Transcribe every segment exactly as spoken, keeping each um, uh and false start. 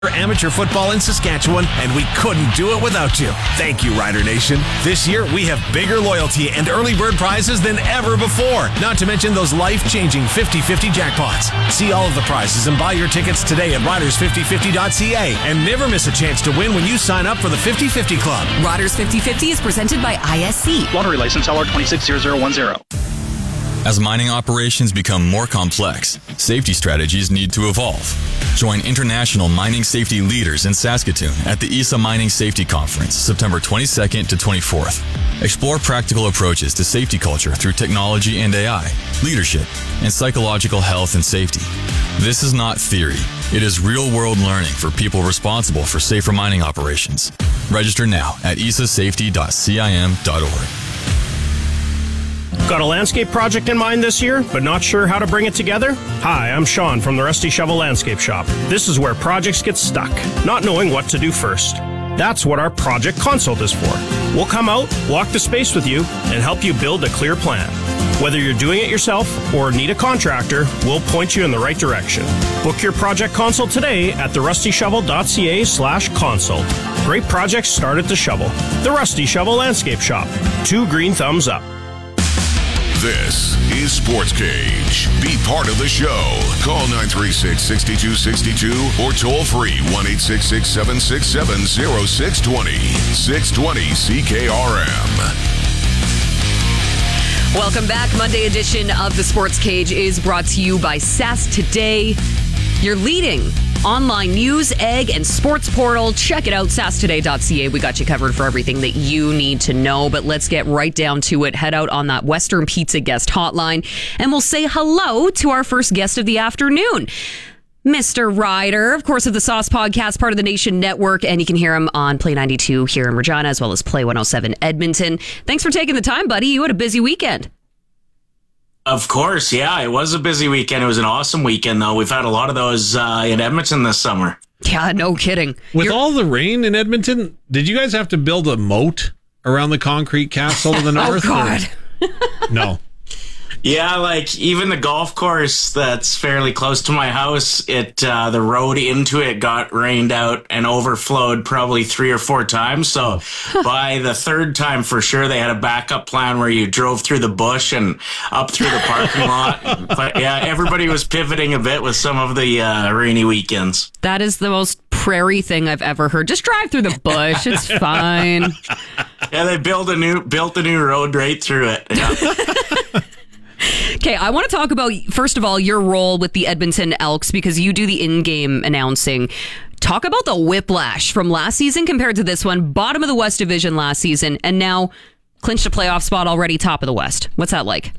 Amateur football in Saskatchewan, and we couldn't do it without you. Thank you, Rider Nation. This year, we have bigger loyalty and early bird prizes than ever before, not to mention those life-changing fifty-fifty jackpots. See all of the prizes and buy your tickets today at riders fifty fifty dot c a, and never miss a chance to win when you sign up for the fifty fifty Club. Riders fifty fifty is presented by I S C. Lottery license L R two six zero zero one zero. As mining operations become more complex, safety strategies need to evolve. Join international mining safety leaders in Saskatoon at the I S A Mining Safety Conference, September twenty-second to twenty-fourth. Explore practical approaches to safety culture through technology and A I, leadership, and psychological health and safety. This is not theory. It is real-world learning for people responsible for safer mining operations. Register now at I S A safety dot cim dot org. Got a landscape project in mind this year, but not sure how to bring it together? Hi, I'm Sean from the Rusty Shovel Landscape Shop. This is where projects get stuck, not knowing what to do first. That's what our project consult is for. We'll come out, walk the space with you, and help you build a clear plan. Whether you're doing it yourself or need a contractor, we'll point you in the right direction. Book your project consult today at the rusty shovel dot c a slash consult. Great projects start at the shovel. The Rusty Shovel Landscape Shop. Two green thumbs up. This is Sports Cage. Be part of the show. Call nine three six, six two six two or toll free one eight six six, seven six seven, zero six two zero. six twenty C K R M. Welcome back. Monday edition of the Sports Cage is brought to you by Sask Today, your leading online news, egg, and sports portal. Check it out, sask today dot c a. We got you covered for everything that you need to know, but let's get right down to it. Head out on that Western Pizza guest hotline, and we'll say hello to our first guest of the afternoon, Mister Ryder, of course, of the Sauce Podcast, part of the Nation Network, and you can hear him on Play ninety-two here in Regina, as well as Play one oh seven Edmonton. Thanks for taking the time, buddy. You had a busy weekend. Of course, yeah. It was a busy weekend. It was an awesome weekend, though. We've had a lot of those uh, in Edmonton this summer. Yeah, no kidding. With You're- all the rain in Edmonton, did you guys have to build a moat around the concrete castle to the north? Oh, God. No. Yeah, like even the golf course that's fairly close to my house, it uh, the road into it got rained out and overflowed probably three or four times. So by the third time, for sure, they had a backup plan where you drove through the bush and up through the parking lot. But yeah, everybody was pivoting a bit with some of the uh, rainy weekends. That is the most prairie thing I've ever heard. Just drive through the bush. It's fine. Yeah, they built a new built a new road right through it. Yeah. Okay, I want to talk about, first of all, your role with the Edmonton Elks, because you do the in-game announcing. Talk about the whiplash from last season compared to this one. Bottom of the West Division last season, and now clinched a playoff spot already, top of the West. What's that like?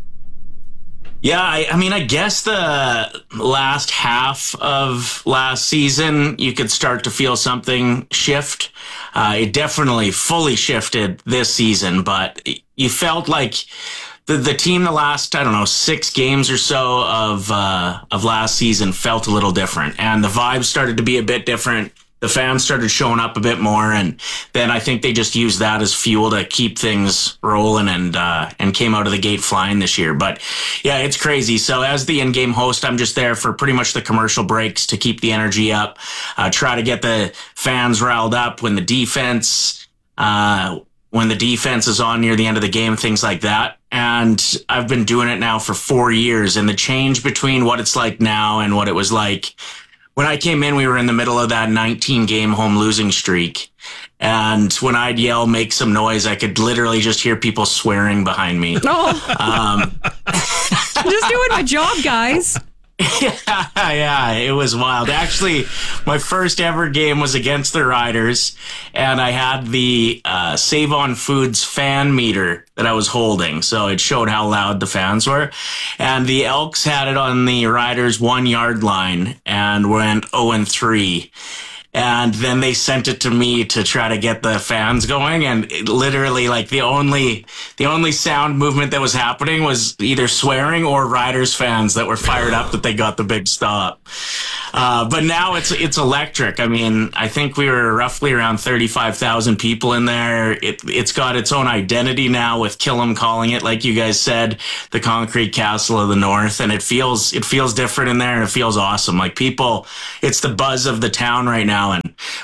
Yeah, I, I mean, I guess the last half of last season, you could start to feel something shift. Uh, it definitely fully shifted this season, but you felt like The the team the last, I don't know, six games or so of uh, of last season felt a little different. And the vibes started to be a bit different. The fans started showing up a bit more. And then I think they just used that as fuel to keep things rolling and uh, and came out of the gate flying this year. But yeah, it's crazy. So as the in-game host, I'm just there for pretty much the commercial breaks to keep the energy up, uh, try to get the fans riled up when the defense, uh, when the defense is on near the end of the game, things like that. And I've been doing it now for four years. And the change between what it's like now and what it was like when I came in, we were in the middle of that nineteen game home losing streak. And when I'd yell, make some noise, I could literally just hear people swearing behind me. Oh. Um, Just doing my job, guys. Yeah, yeah, it was wild. Actually, my first ever game was against the Riders, and I had the uh, Save On Foods fan meter that I was holding, so it showed how loud the fans were. And the Elks had it on the Riders' one-yard line and went oh and three. And then they sent it to me to try to get the fans going. And it literally, like, the only the only sound movement that was happening was either swearing or Riders fans that were fired up that they got the big stop. Uh, but now it's it's electric. I mean, I think we were roughly around thirty-five thousand people in there. It, it's got its own identity now with Killam calling it, like you guys said, the Concrete Castle of the North. And it feels it feels different in there, and it feels awesome. Like, people, it's the buzz of the town right now. And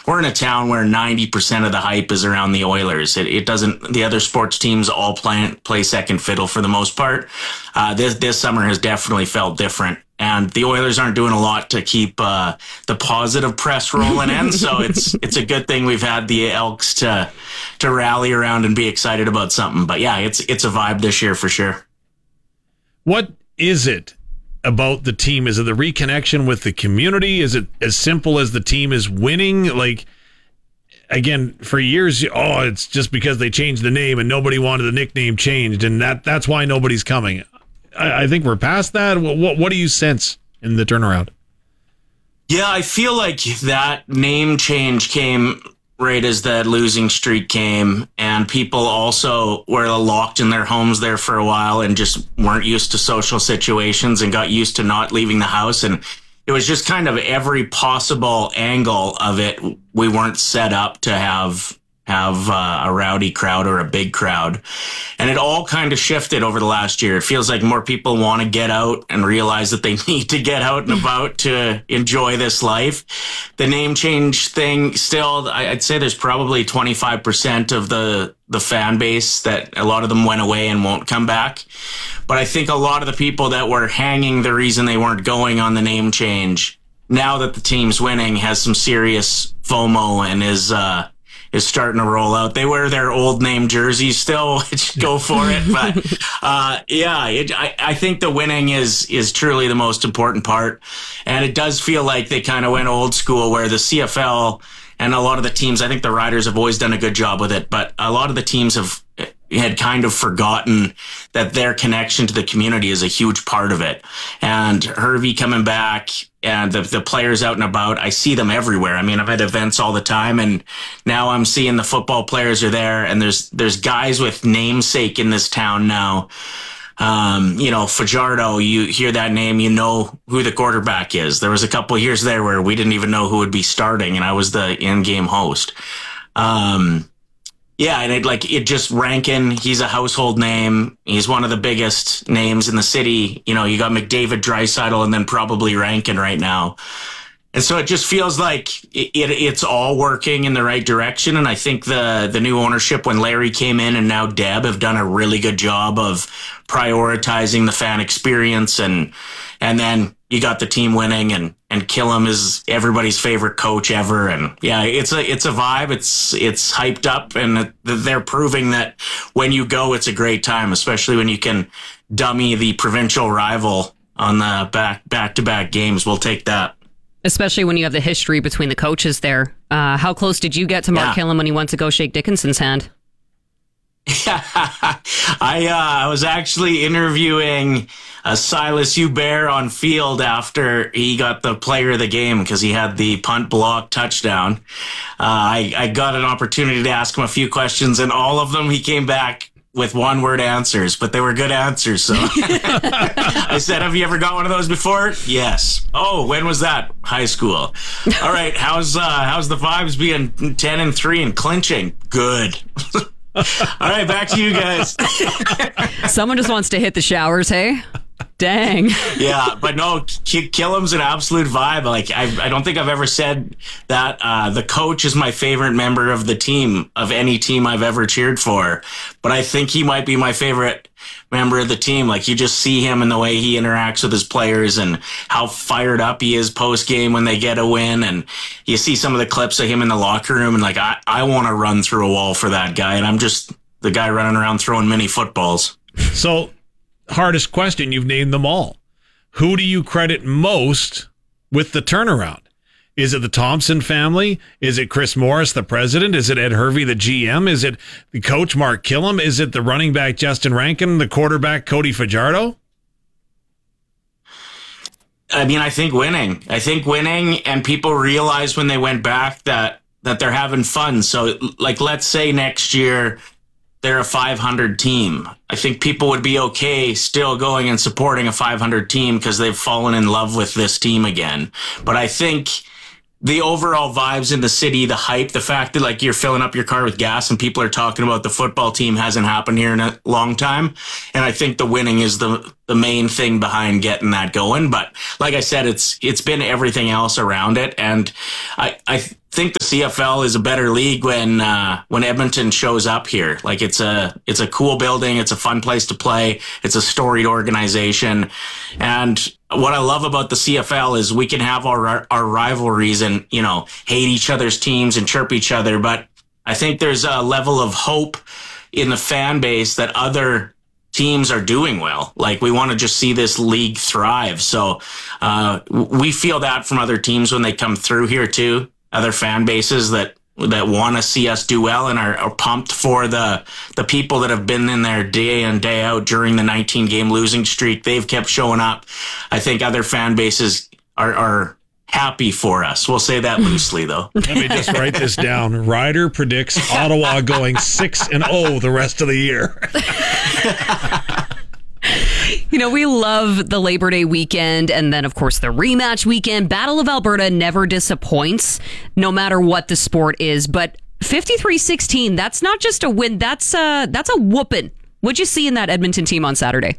we're in a town where ninety percent of the hype is around the Oilers. It, it doesn't, the other sports teams all play, play second fiddle for the most part. Uh, this, this summer has definitely felt different. And the Oilers aren't doing a lot to keep uh, the positive press rolling in, so it's it's a good thing we've had the Elks to to rally around and be excited about something. But yeah, it's it's a vibe this year for sure. What is it about the team? Is it the reconnection with the community? Is it as simple as the team is winning? Like, again, for years, oh, it's just because they changed the name and nobody wanted the nickname changed, and that that's why nobody's coming. I think we're past that. What, what do you sense in the turnaround? Yeah, I feel like that name change came right as that losing streak came, and people also were locked in their homes there for a while and just weren't used to social situations and got used to not leaving the house. And it was just kind of every possible angle of it. We weren't set up to have have uh, a rowdy crowd or a big crowd. And it all kind of shifted over the last year. It feels like more people want to get out and realize that they need to get out and about to enjoy this life. The name change thing, still, I'd say there's probably twenty-five percent of the, the fan base that a lot of them went away and won't come back. But I think a lot of the people that were hanging the reason they weren't going on the name change, now that the team's winning, has some serious FOMO and is, uh, is starting to roll out. They wear their old name jerseys still, which go for it. But uh, yeah, it, I, I think the winning is is truly the most important part. And it does feel like they kind of went old school where the C F L and a lot of the teams, I think the Riders have always done a good job with it, but a lot of the teams have had kind of forgotten that their connection to the community is a huge part of it. And Hervey coming back and the, the players out and about, I see them everywhere. I mean, I've had events all the time, and now I'm seeing the football players are there, and there's there's guys with namesake in this town now. Um, you know, Fajardo, you hear that name, you know who the quarterback is. There was a couple of years there where we didn't even know who would be starting, and I was the in-game host. Um, yeah, and it like it just Rankin, he's a household name. He's one of the biggest names in the city. You know, you got McDavid, Draisaitl, and then probably Rankin right now. And so it just feels like it, it, it's all working in the right direction. And I think the the new ownership, when Larry came in and now Deb, have done a really good job of prioritizing the fan experience. And and then you got the team winning, and and Killam is everybody's favorite coach ever. And yeah, it's a it's a vibe. It's it's hyped up, and they're proving that when you go, it's a great time, especially when you can dummy the provincial rival on the back back to back games. We'll take that. Especially when you have the history between the coaches there. Uh, how close did you get to Mark yeah. Killam when he went to go shake Dickinson's hand? I uh, I was actually interviewing uh, Silas Hubert on field after he got the player of the game because he had the punt block touchdown. Uh, I, I got an opportunity to ask him a few questions, and all of them he came back with one word answers, but they were good answers. So I said, have you ever got one of those before? Yes. Oh, when was that? High school. All right. How's, uh, how's the vibes being ten and three and clinching? Good. All right. Back to you guys. Someone just wants to hit the showers. Hey, dang. Yeah, but no, K- Killam's an absolute vibe. Like, I, I don't think I've ever said that. Uh, the coach is my favorite member of the team, of any team I've ever cheered for. But I think he might be my favorite member of the team. Like, you just see him and the way he interacts with his players and how fired up he is post game when they get a win. And you see some of the clips of him in the locker room, and like, I, I want to run through a wall for that guy. And I'm just the guy running around throwing mini footballs. So, hardest question, you've named them all. Who do you credit most with the turnaround? Is it the Thompson family? Is it Chris Morris, the president? Is it Ed Hervey, the G M? Is it the coach, Mark Killam? Is it the running back, Justin Rankin, the quarterback, Cody Fajardo? I mean, I think winning. I think winning, and people realize when they went back that, that they're having fun. So, like, let's say next year they're a five hundred team. I think people would be okay still going and supporting a five hundred team because they've fallen in love with this team again. But I think the overall vibes in the city, the hype, the fact that like you're filling up your car with gas and people are talking about the football team hasn't happened here in a long time. And I think the winning is the the main thing behind getting that going. But like I said, it's it's been everything else around it. And I, I think the C F L is a better league when uh, when Edmonton shows up here. Like it's a it's a cool building. It's a fun place to play. It's a storied organization. And what I love about the C F L is we can have our our rivalries and, you know, hate each other's teams and chirp each other. But I think there's a level of hope in the fan base that other teams are doing well. Like we want to just see this league thrive. So uh, we feel that from other teams when they come through here too. Other fan bases that that want to see us do well and are, are pumped for the the people that have been in there day in, day out during the nineteen game losing streak. They've kept showing up. I think other fan bases are, are happy for us. We'll say that loosely, though. Let me just write this down. Ryder predicts Ottawa going six and oh the rest of the year. You know, we love the Labor Day weekend and then, of course, the rematch weekend. Battle of Alberta never disappoints, no matter what the sport is. But fifty-three sixteen, that's not just a win. That's a, that's a whooping. What'd you see in that Edmonton team on Saturday?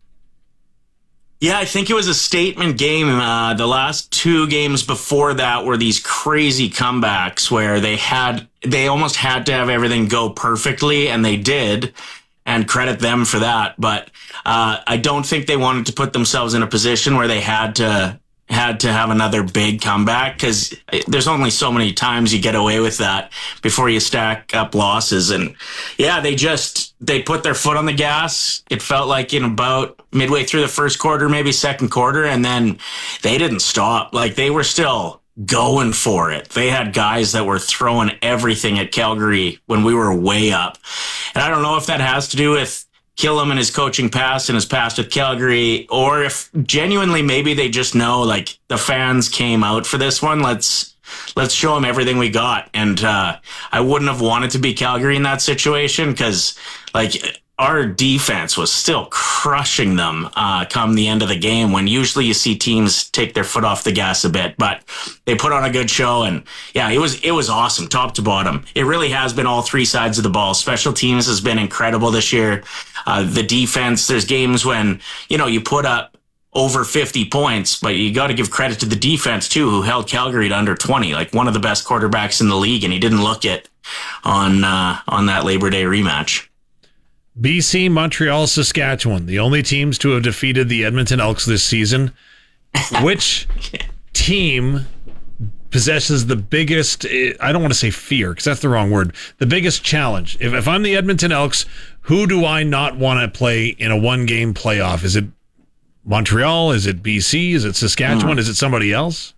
Yeah, I think it was a statement game. Uh, the last two games before that were these crazy comebacks where they had they almost had to have everything go perfectly, and they did. And credit them for that. But uh, I don't think they wanted to put themselves in a position where they had to had to have another big comeback, because there's only so many times you get away with that before you stack up losses. And yeah, they just they put their foot on the gas. It felt like in about midway through the first quarter, maybe second quarter, and then they didn't stop. Like they were still going for it. They had guys that were throwing everything at Calgary when we were way up. And I don't know if that has to do with Killam and his coaching past and his past with Calgary, or if genuinely maybe they just know like the fans came out for this one. Let's let's show them everything we got. And uh, I wouldn't have wanted to be Calgary in that situation, because like our defense was still crushing them uh, come the end of the game, when usually you see teams take their foot off the gas a bit. But they put on a good show, and yeah, it was it was awesome, top to bottom. It really has been all three sides of the ball. Special teams has been incredible this year. Uh, the defense, there's games when, you know, you put up over fifty points, but you got to give credit to the defense too, who held Calgary to under twenty, like one of the best quarterbacks in the league, and he didn't look it on uh, on that Labor Day rematch. B C, Montreal, Saskatchewan, the only teams to have defeated the Edmonton Elks this season. Which team possesses the biggest, I don't want to say fear, because that's the wrong word, the biggest challenge? If, if I'm the Edmonton Elks, who do I not want to play in a one-game playoff? Is it Montreal? Is it B C? Is it Saskatchewan? Mm. Is it somebody else?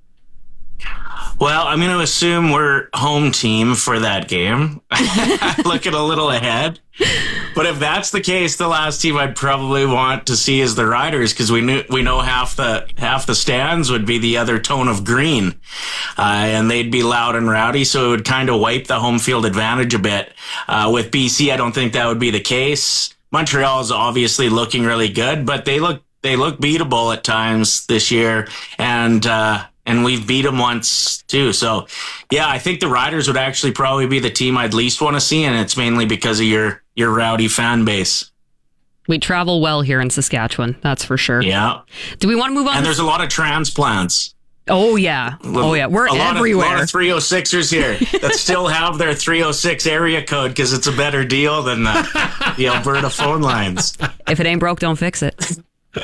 Well, I'm going to assume we're home team for that game. Looking a little ahead. But if that's the case, the last team I'd probably want to see is the Riders, because we knew we know half the half the stands would be the other tone of green, uh, and they'd be loud and rowdy, so it would kind of wipe the home field advantage a bit. Uh, with B C, I don't think that would be the case. Montreal is obviously looking really good, but they look they look beatable at times this year, and uh, and we've beat them once too. So, yeah, I think the Riders would actually probably be the team I'd least want to see, and it's mainly because of your your rowdy fan base. We travel well here in Saskatchewan, that's for sure. Yeah. Do we want to move on? And there's a lot of transplants. Oh, yeah. Oh, yeah. We're a lot everywhere. Of, a lot of three oh sixers here that still have their three oh six area code because it's a better deal than the, the Alberta phone lines. If it ain't broke, don't fix it.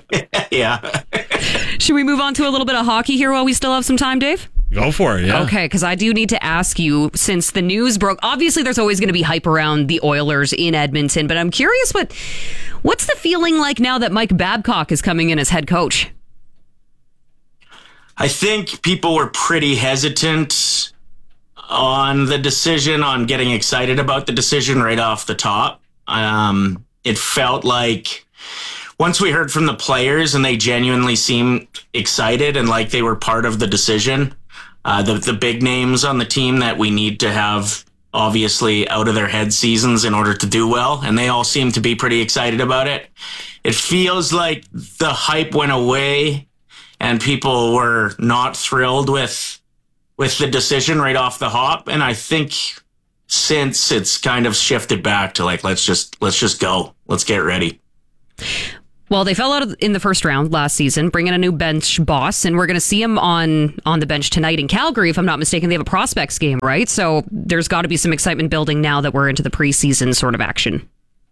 Yeah. Should we move on to a little bit of hockey here while we still have some time, Dave? Go for it, yeah. Okay, because I do need to ask you, since the news broke, obviously there's always going to be hype around the Oilers in Edmonton, but I'm curious, what what's the feeling like now that Mike Babcock is coming in as head coach? I think people were pretty hesitant on the decision, on getting excited about the decision right off the top. Um, it felt like once we heard from the players and they genuinely seemed excited and like they were part of the decision, uh, the, the big names on the team that we need to have obviously out of their head seasons in order to do well, and they all seem to be pretty excited about it. It feels like the hype went away and people were not thrilled with with the decision right off the hop. And I think since it's kind of shifted back to like, let's just, let's just go. Let's get ready. Well, they fell out of, in the first round last season, bringing a new bench boss, and we're going to see him on, on the bench tonight in Calgary, if I'm not mistaken. They have a prospects game, right? So there's got to be some excitement building now that we're into the preseason sort of action.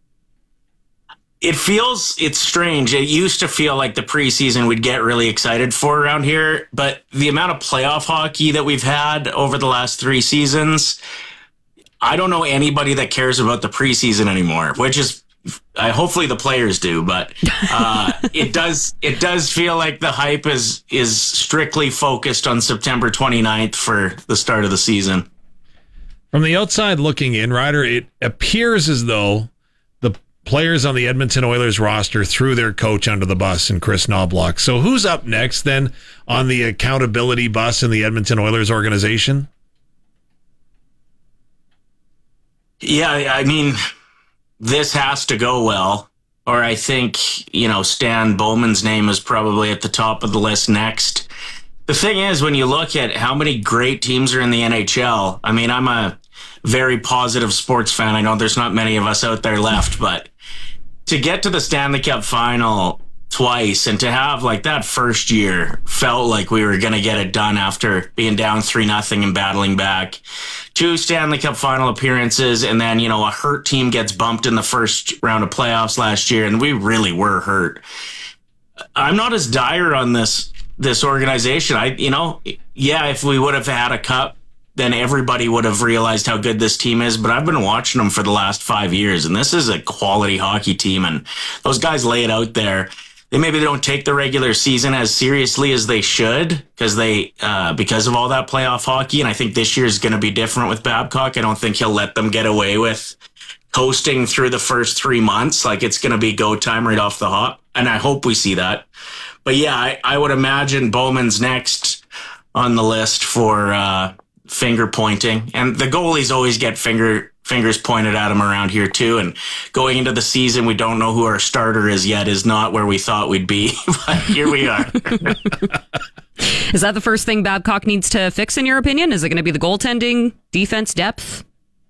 It feels, it's strange. It used to feel like the preseason we'd get really excited for around here, but the amount of playoff hockey that we've had over the last three seasons, I don't know anybody that cares about the preseason anymore, which is I, hopefully the players do, but uh, it does it does feel like the hype is is strictly focused on September twenty-ninth for the start of the season. From the outside looking in, Ryder, it appears as though the players on the Edmonton Oilers roster threw their coach under the bus in Chris Knobloch. So who's up next then on the accountability bus in the Edmonton Oilers organization? Yeah, I mean, this has to go well, or I think, you know, Stan Bowman's name is probably at the top of the list next. The thing is, when you look at how many great teams are in the N H L, I mean, I'm a very positive sports fan. I know there's not many of us out there left, but to get to the Stanley Cup final twice and to have like that first year felt like we were going to get it done after being down three nothing and battling back. Two Stanley Cup final appearances, and then, you know, a hurt team gets bumped in the first round of playoffs last year, and we really were hurt. I'm not as dire on this this organization. I, you know, yeah, if we would have had a cup, then everybody would have realized how good this team is. But I've been watching them for the last five years, and this is a quality hockey team, and those guys lay it out there. They maybe they don't take the regular season as seriously as they should because they uh, because of all that playoff hockey. And I think this year is going to be different with Babcock. I don't think he'll let them get away with coasting through the first three months. Like, it's going to be go time right off the hop. And I hope we see that. But yeah, I, I would imagine Bowman's next on the list for uh, finger pointing. And the goalies always get finger fingers pointed at him around here too. And going into the season, we don't know who our starter is yet, is not where we thought we'd be. But here we are. Is that the first thing Babcock needs to fix, in your opinion? Is it going to be the goaltending, defense, depth?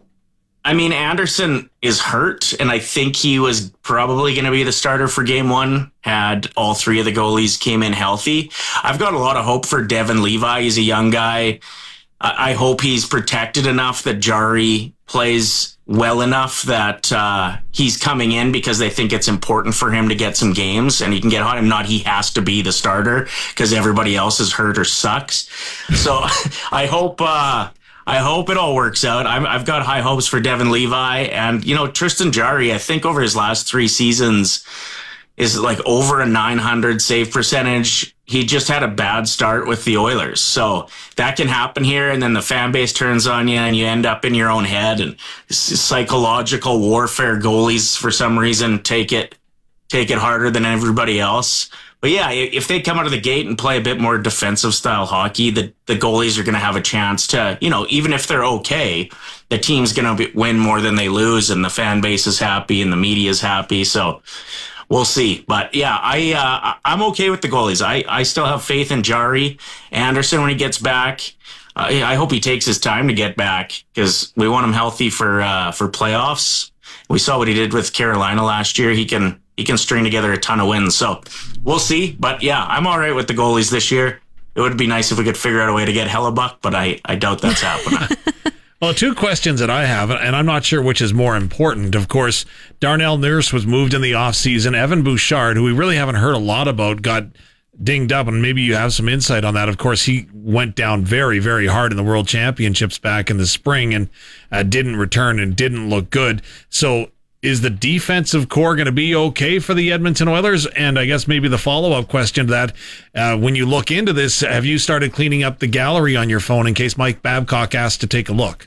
I mean, Anderson is hurt, and I think he was probably going to be the starter for game one had all three of the goalies came in healthy. I've got a lot of hope for Devin Levi. He's a young guy. I hope he's protected enough that Jari plays well enough that uh, he's coming in because they think it's important for him to get some games and he can get on him. Not he has to be the starter because everybody else is hurt or sucks. So I hope uh, I hope it all works out. I'm, I've got high hopes for Devin Levi. And, you know, Tristan Jari, I think over his last three seasons is like over a nine hundred save percentage. He just had a bad start with the Oilers. So that can happen here, and then the fan base turns on you and you end up in your own head, and psychological warfare goalies for some reason take it take it harder than everybody else. But yeah, if they come out of the gate and play a bit more defensive style hockey, the, the goalies are going to have a chance to, you know, even if they're okay, the team's going to win more than they lose, and the fan base is happy and the media is happy. So we'll see. But yeah, I, uh, I'm okay with the goalies. I, I still have faith in Jari Anderson when he gets back. Uh, I hope he takes his time to get back because we want him healthy for, uh, for playoffs. We saw what he did with Carolina last year. He can, he can string together a ton of wins. So we'll see. But yeah, I'm all right with the goalies this year. It would be nice if we could figure out a way to get Hellebuck, but I, I doubt that's happening. Well, two questions that I have, and I'm not sure which is more important. Of course, Darnell Nurse was moved in the offseason. Evan Bouchard, who we really haven't heard a lot about, got dinged up, and maybe you have some insight on that. Of course, he went down very, very hard in the World Championships back in the spring and uh, didn't return and didn't look good. So is the defensive core going to be okay for the Edmonton Oilers? And I guess maybe the follow-up question to that, uh, when you look into this, have you started cleaning up the gallery on your phone in case Mike Babcock asks to take a look?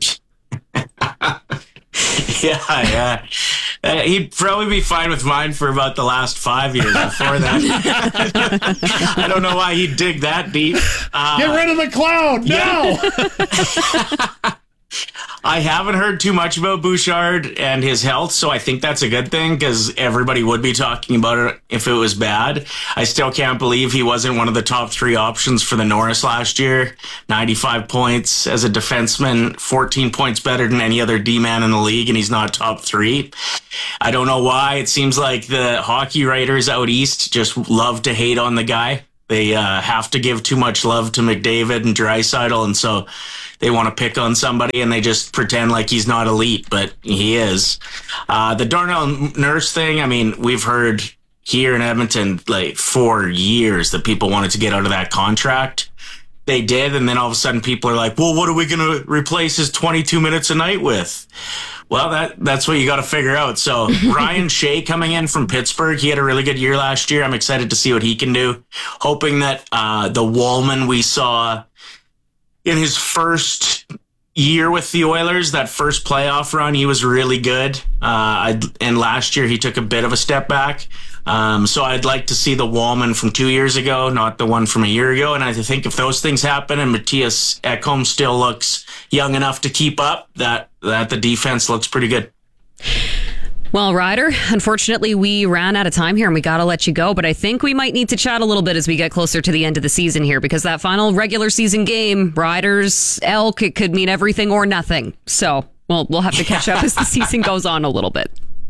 yeah, yeah. Uh, he'd probably be fine with mine for about the last five years before that. I don't know why he'd dig that deep. Uh, Get rid of the cloud now! I haven't heard too much about Bouchard and his health, so I think that's a good thing because everybody would be talking about it if it was bad. I still can't believe he wasn't one of the top three options for the Norris last year. ninety-five points as a defenseman, fourteen points better than any other D-man in the league, and he's not top three. I don't know why. It seems like the hockey writers out east just love to hate on the guy. They uh, have to give too much love to McDavid and Draisaitl, and so they want to pick on somebody and they just pretend like he's not elite, but he is. Uh, the Darnell Nurse thing, I mean, we've heard here in Edmonton like for years that people wanted to get out of that contract. They did, and then all of a sudden people are like, well, what are we going to replace his twenty-two minutes a night with? Well, that that's what you got to figure out. So Ryan Shea coming in from Pittsburgh, he had a really good year last year. I'm excited to see what he can do. Hoping that uh, the Wallman we saw in his first year with the Oilers, that first playoff run, he was really good. Uh, I'd, and last year he took a bit of a step back. Um, so I'd like to see the Wallman from two years ago, not the one from a year ago. And I think if those things happen and Matthias Ekholm still looks young enough to keep up, that, that the defense looks pretty good. Well, Ryder, unfortunately, we ran out of time here and we got to let you go. But I think we might need to chat a little bit as we get closer to the end of the season here, because that final regular season game, Riders, Elk, it could mean everything or nothing. So we'll, we'll have to catch up as the season goes on a little bit.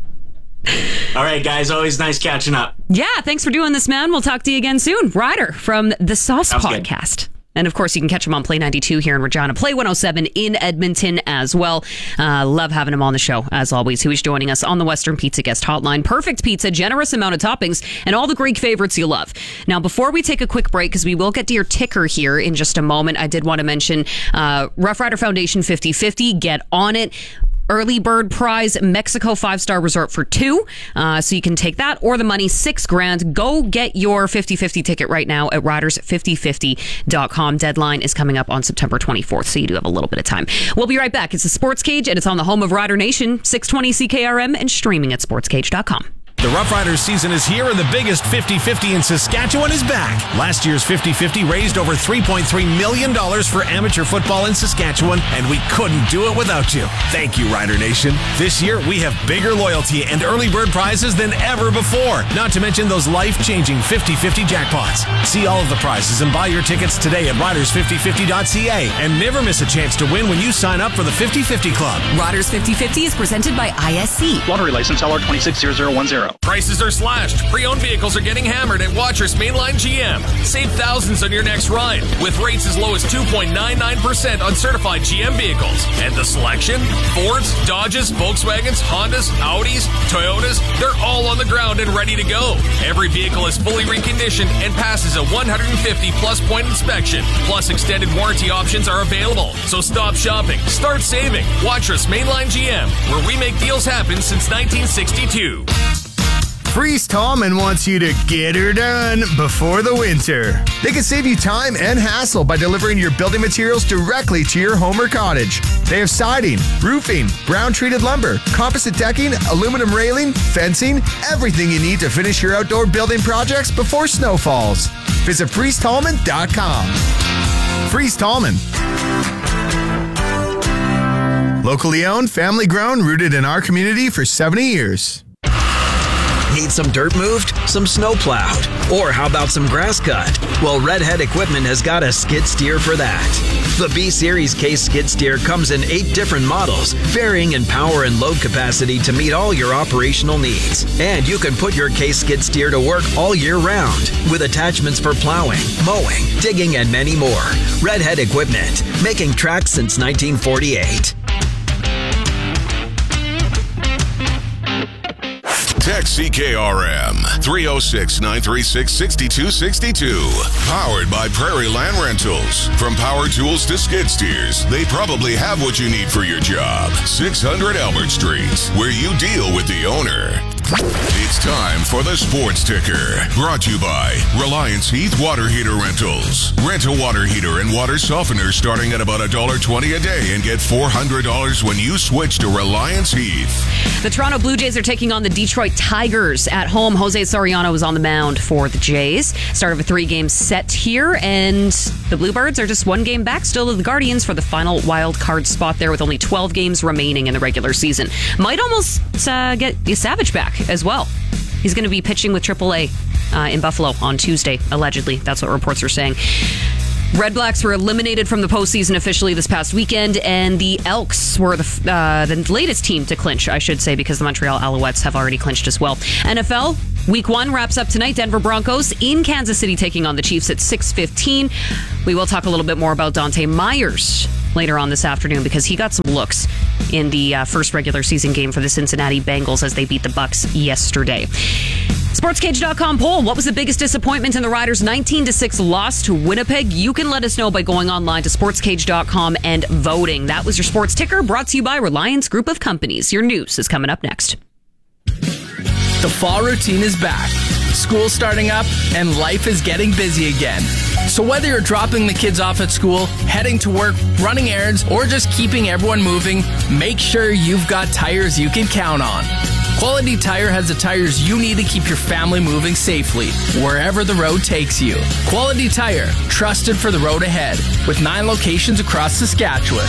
All right, guys. Always nice catching up. Yeah, thanks for doing this, man. We'll talk to you again soon. Ryder from the Sauce Sounds Podcast. Good. And of course, you can catch him on Play ninety-two here in Regina, Play one oh seven in Edmonton as well. Uh, love having him on the show, as always. He was joining us on the Western Pizza Guest Hotline. Perfect pizza, generous amount of toppings, and all the Greek favorites you love. Now, before we take a quick break, because we will get to your ticker here in just a moment, I did want to mention uh, Rough Rider Foundation fifty fifty. Get on it. Early bird prize, Mexico five-star resort for two. Uh, so you can take that or the money, six grand. Go get your fifty fifty ticket right now at riders fifty fifty dot com. Deadline is coming up on September twenty-fourth, so you do have a little bit of time. We'll be right back. It's the Sports Cage, and it's on the home of Rider Nation, six twenty C K R M, and streaming at sports cage dot com. The Rough Riders season is here, and the biggest fifty fifty in Saskatchewan is back. Last year's fifty fifty raised over three point three million dollars for amateur football in Saskatchewan, and we couldn't do it without you. Thank you, Rider Nation. This year, we have bigger loyalty and early bird prizes than ever before, not to mention those life-changing fifty fifty jackpots. See all of the prizes and buy your tickets today at riders fifty fifty dot c a, and never miss a chance to win when you sign up for the fifty fifty Club. Riders fifty fifty is presented by I S C. Lottery license L R two six zero zero one zero. Prices are slashed. Pre-owned vehicles are getting hammered at Watrous Mainline G M. Save thousands on your next ride with rates as low as two point nine nine percent on certified G M vehicles. And the selection? Fords, Dodges, Volkswagens, Hondas, Audis, Toyotas, they're all on the ground and ready to go. Every vehicle is fully reconditioned and passes a one hundred fifty plus point inspection. Plus extended warranty options are available. So stop shopping. Start saving. Watrous Mainline G M, where we make deals happen since nineteen sixty-two. Freeze Tallman wants you to get her done before the winter. They can save you time and hassle by delivering your building materials directly to your home or cottage. They have siding, roofing, brown-treated lumber, composite decking, aluminum railing, fencing, everything you need to finish your outdoor building projects before snow falls. Visit freeze tallman dot com. Freeze Tallman. Locally owned, family grown, rooted in our community for seventy years. Need some dirt moved? Some snow plowed? Or how about some grass cut? Well, Redhead Equipment has got a skid steer for that. The B-Series Case skid steer comes in eight different models, varying in power and load capacity to meet all your operational needs. And you can put your Case skid steer to work all year round, with attachments for plowing, mowing, digging, and many more. Redhead Equipment, making tracks since nineteen forty-eight. Text C K R M three oh six, nine three six, six two six two. Powered by Prairie Land Rentals. From power tools to skid steers, they probably have what you need for your job. six hundred Albert Street, where you deal with the owner. It's time for the Sports Ticker, brought to you by Reliance Heath Water Heater Rentals. Rent a water heater and water softener starting at about one dollar twenty a day and get four hundred dollars when you switch to Reliance Heath. The Toronto Blue Jays are taking on the Detroit Tigers at home. Jose Soriano is on the mound for the Jays. Start of a three-game set here, and the Bluebirds are just one game back still to the Guardians for the final wild card spot there with only twelve games remaining in the regular season. Might almost uh, get Savage back as well. He's going to be pitching with triple A uh, in Buffalo on Tuesday, allegedly. That's what reports are saying. Red Blacks were eliminated from the postseason officially this past weekend, and the Elks were the, uh, the latest team to clinch, I should say, because the Montreal Alouettes have already clinched as well. N F L, Week one wraps up tonight. Denver Broncos in Kansas City taking on the Chiefs at six fifteen. We will talk a little bit more about Dante Myers later on this afternoon because he got some looks in the uh, first regular season game for the Cincinnati Bengals as they beat the Bucs yesterday. sports cage dot com poll. What was the biggest disappointment in the Riders' nineteen to six loss to Winnipeg? You can let us know by going online to sports cage dot com and voting. That was your Sports Ticker, brought to you by Reliance Group of Companies. Your news is coming up next. The fall routine is back. School's starting up, and life is getting busy again. So whether you're dropping the kids off at school, heading to work, running errands, or just keeping everyone moving, make sure you've got tires you can count on. Quality Tire has the tires you need to keep your family moving safely, wherever the road takes you. Quality Tire, trusted for the road ahead, with nine locations across Saskatchewan.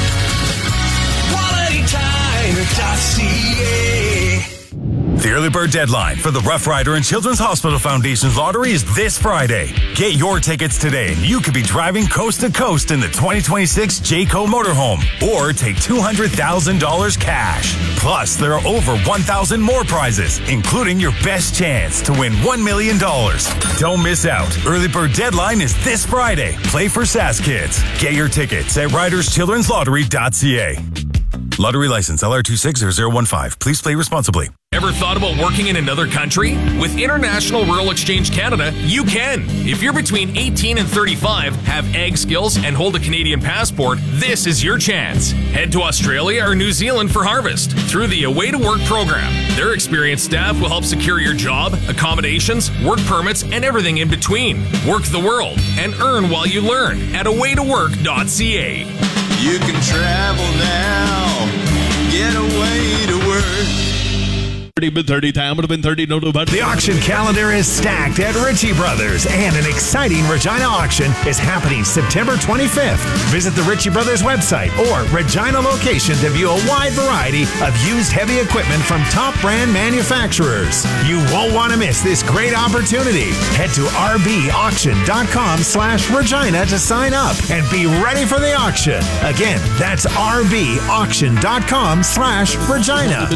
quality tire dot c a The early bird deadline for the Rough Rider and Children's Hospital Foundation's lottery is this Friday. Get your tickets today and you could be driving coast to coast in the twenty twenty-six Jayco motorhome or take two hundred thousand dollars cash. Plus, there are over one thousand more prizes, including your best chance to win one million dollars. Don't miss out. Early bird deadline is this Friday. Play for Sask Kids. Get your tickets at riders children's lottery dot c a. Lottery license L R two six zero zero one five. Please play responsibly. Ever thought about working in another country? With International Rural Exchange Canada, you can. If you're between eighteen and thirty-five, have ag skills, and hold a Canadian passport, this is your chance. Head to Australia or New Zealand for harvest through the Away to Work program. Their experienced staff will help secure your job, accommodations, work permits, and everything in between. Work the world and earn while you learn at away to work dot c a. You can travel now, get away to work. thirty time would have been thirty. No, no, but the auction calendar is stacked at Ritchie Brothers, and an exciting Regina auction is happening September twenty-fifth. Visit the Ritchie Brothers website or Regina location to view a wide variety of used heavy equipment from top brand manufacturers. You won't want to miss this great opportunity. Head to r b auction dot com slash Regina to sign up and be ready for the auction. Again, that's r b auction dot com slash Regina.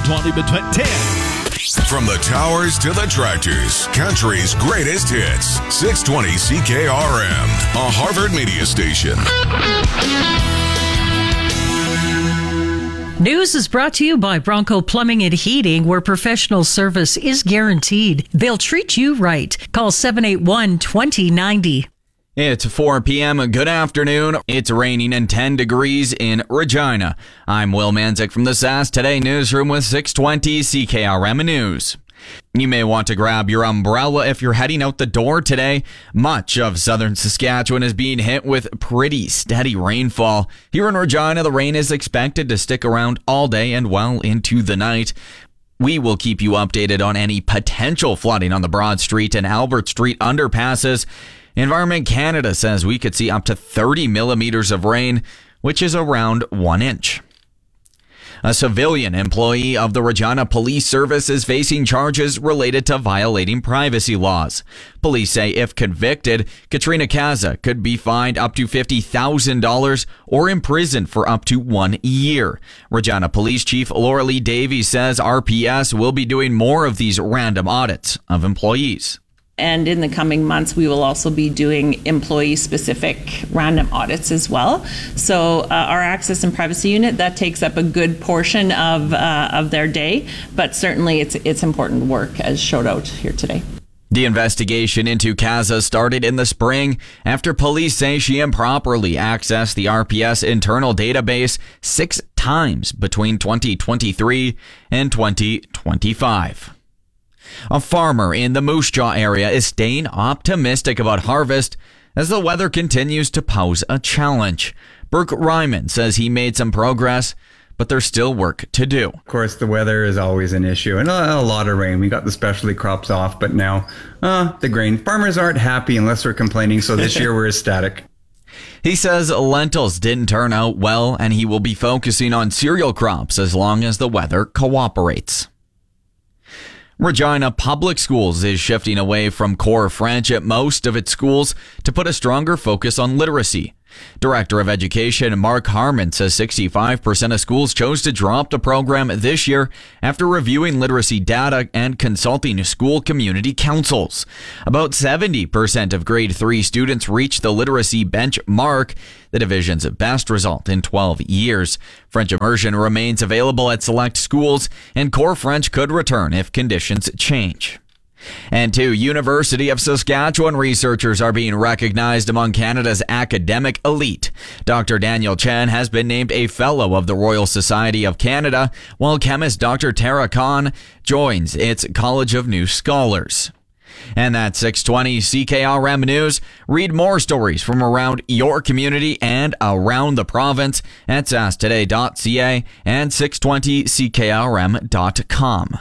From the towers to the tractors, country's greatest hits. six twenty C K R M, a Harvard media station. News is brought to you by Bronco Plumbing and Heating, where professional service is guaranteed. They'll treat you right. Call seven eight one, two zero nine zero. It's four p.m. Good afternoon. It's raining and ten degrees in Regina. I'm Will Manzik from the S A S Today newsroom with six twenty C K R M News. You may want to grab your umbrella if you're heading out the door today. Much of southern Saskatchewan is being hit with pretty steady rainfall. Here in Regina, the rain is expected to stick around all day and well into the night. We will keep you updated on any potential flooding on the Broad Street and Albert Street underpasses. Environment Canada says we could see up to thirty millimeters of rain, which is around one inch. A civilian employee of the Regina Police Service is facing charges related to violating privacy laws. Police say if convicted, Katrina Kaza could be fined up to fifty thousand dollars or imprisoned for up to one year. Regina Police Chief Laura Lee Davies says R P S will be doing more of these random audits of employees. And in the coming months, we will also be doing employee-specific random audits as well. So uh, our access and privacy unit, that takes up a good portion of uh, of their day, but certainly it's it's important work as showed out here today. The investigation into Kaza started in the spring after police say she improperly accessed the R P S internal database six times between twenty twenty-three and twenty twenty-five. A farmer in the Moose Jaw area is staying optimistic about harvest as the weather continues to pose a challenge. Burke Ryman says he made some progress, but there's still work to do. Of course, the weather is always an issue, and a, a lot of rain. We got the specialty crops off, but now uh, the grain. Farmers aren't happy unless we're complaining, so this year we're ecstatic. He says lentils didn't turn out well, and he will be focusing on cereal crops as long as the weather cooperates. Regina Public Schools is shifting away from core French at most of its schools to put a stronger focus on literacy. Director of Education Mark Harmon says sixty-five percent of schools chose to drop the program this year after reviewing literacy data and consulting school community councils. About seventy percent of grade three students reached the literacy benchmark, the division's best result in twelve years. French immersion remains available at select schools, and core French could return if conditions change. And two University of Saskatchewan researchers are being recognized among Canada's academic elite. Doctor Daniel Chen has been named a Fellow of the Royal Society of Canada, while chemist Doctor Tara Khan joins its College of New Scholars. And that's six twenty C K R M News. Read more stories from around your community and around the province at sask today dot c a and six twenty c k r m dot com.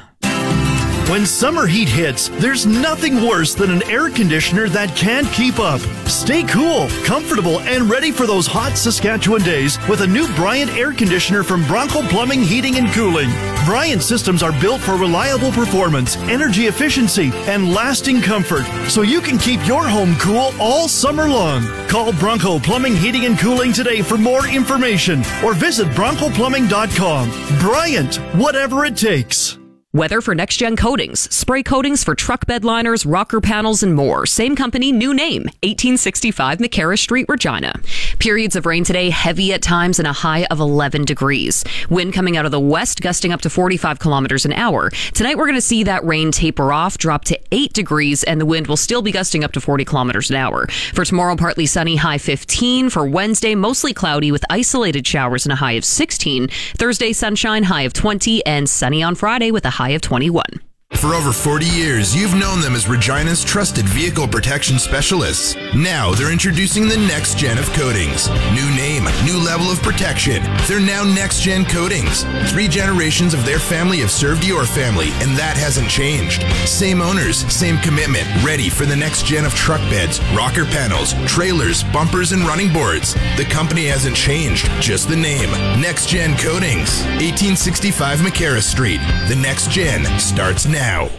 When summer heat hits, there's nothing worse than an air conditioner that can't keep up. Stay cool, comfortable, and ready for those hot Saskatchewan days with a new Bryant air conditioner from Bronco Plumbing, Heating, and Cooling. Bryant systems are built for reliable performance, energy efficiency, and lasting comfort, so you can keep your home cool all summer long. Call Bronco Plumbing, Heating, and Cooling today for more information or visit bronco plumbing dot com. Bryant, whatever it takes. Weather for Next Gen Coatings. Spray coatings for truck bed liners, rocker panels, and more. Same company, new name. eighteen sixty-five McCarra Street, Regina. Periods of rain today, heavy at times and a high of eleven degrees. Wind coming out of the west, gusting up to forty-five kilometers an hour. Tonight we're going to see that rain taper off, drop to eight degrees, and the wind will still be gusting up to forty kilometers an hour. For tomorrow, partly sunny, high fifteen. For Wednesday, mostly cloudy with isolated showers and a high of sixteen. Thursday, sunshine, high of twenty, and sunny on Friday with a high of twenty-one. For over forty years, you've known them as Regina's trusted vehicle protection specialists. Now they're introducing the next gen of coatings. New name, new level of protection. They're now Next Gen Coatings. Three generations of their family have served your family, and that hasn't changed. Same owners, same commitment, ready for the next gen of truck beds, rocker panels, trailers, bumpers, and running boards. The company hasn't changed, just the name. Next Gen Coatings. eighteen sixty-five McCarra Street. The next gen starts now. Now.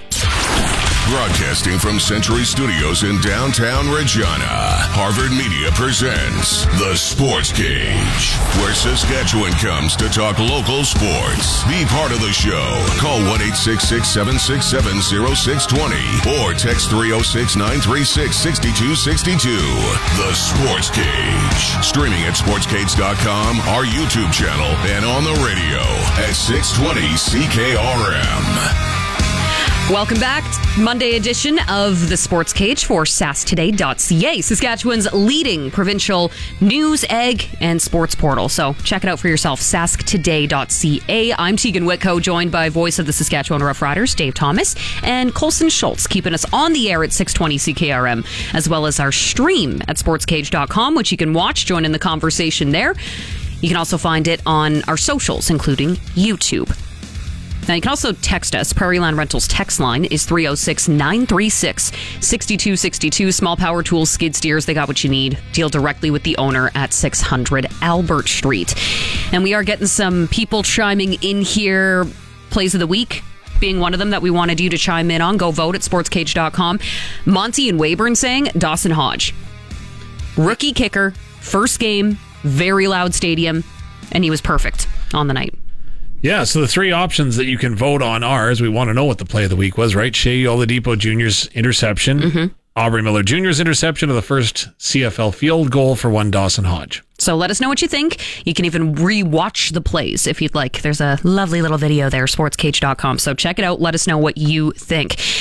Broadcasting from Century Studios in downtown Regina, Harvard Media presents The Sports Cage, where Saskatchewan comes to talk local sports. Be part of the show. Call one eight six six, seven six seven, zero six two zero or text three oh six, nine three six, six two six two. The Sports Cage. Streaming at sports cage dot com, our YouTube channel, and on the radio at six twenty C K R M. Welcome back to Monday edition of the Sports Cage for sask today dot c a, Saskatchewan's leading provincial news, egg, and sports portal. So check it out for yourself, sask today dot c a. I'm Tegan Whitco, joined by voice of the Saskatchewan Roughriders, Dave Thomas, and Colson Schultz, keeping us on the air at six twenty C K R M, as well as our stream at sports cage dot com, which you can watch, join in the conversation there. You can also find it on our socials, including YouTube. Now, you can also text us. Prairie Land Rentals text line is three oh six, nine three six, six two six two. Small power tools, skid steers, they got what you need. Deal directly with the owner at six hundred Albert Street. And we are getting some people chiming in here. Plays of the week being one of them that we wanted you to chime in on. Go vote at sports cage dot com. Monty and Weyburn saying Dawson Hodge. Rookie kicker, first game, very loud stadium, and he was perfect on the night. Yeah, so the three options that you can vote on are, as we want to know what the play of the week was, right? Shea Oladipo Junior's interception, mm-hmm. Aubrey Miller Junior's interception of the first C F L field goal for one Dawson Hodge. So let us know what you think. You can even re-watch the plays if you'd like. There's a lovely little video there, sports cage dot com. So check it out. Let us know what you think.